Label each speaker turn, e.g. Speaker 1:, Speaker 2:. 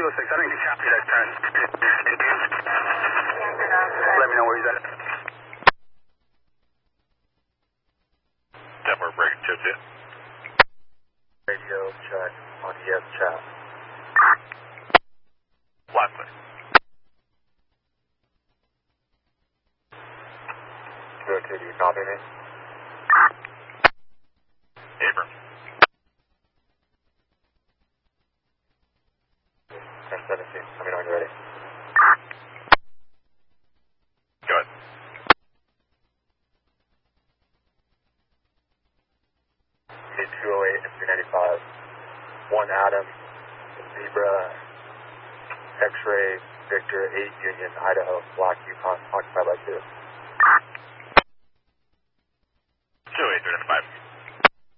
Speaker 1: Tango 6, I think he copied that turn. Let me know where he's at.
Speaker 2: Denver breaking 2-2.
Speaker 3: Radio check on ES chat.
Speaker 2: Lastly.
Speaker 3: Go to, do you copy me?
Speaker 2: Abrams.
Speaker 3: 1017, let me know when you're ready.
Speaker 2: Go ahead.
Speaker 3: Mid 208 and 395. 1 Adam, Zebra, X-Ray, Victor, 8 Union, Idaho, Black Yukon, occupied by 2.